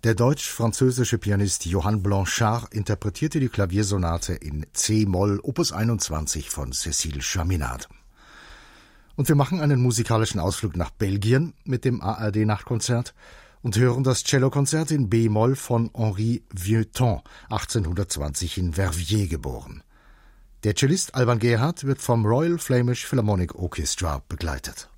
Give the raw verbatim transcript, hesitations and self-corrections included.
Der deutsch-französische Pianist Johann Blanchard interpretierte die Klaviersonate in C-Moll Opus einundzwanzig von Cécile Chaminade. Und wir machen einen musikalischen Ausflug nach Belgien mit dem A R D-Nachtkonzert und hören das Cellokonzert in B-Moll von Henri Vieuxtemps, achtzehnhundertzwanzig in Verviers geboren. Der Cellist Alban Gerhardt wird vom Royal Flemish Philharmonic Orchestra begleitet.